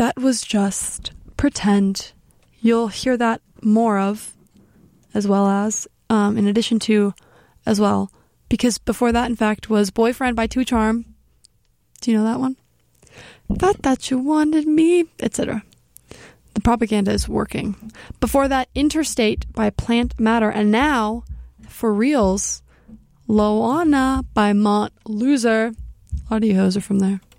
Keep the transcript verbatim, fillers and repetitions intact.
that was just pretend. You'll hear that more of, as well as, um, in addition to, as well. Because before that, in fact, was Boyfriend by Two Charm. Do you know that one? Thought that you wanted me, et cetera. The propaganda is working. Before that, Interstate by Plant Matter. And now, for reals, Loana by Mont Loser. A lot of you hoes are from there.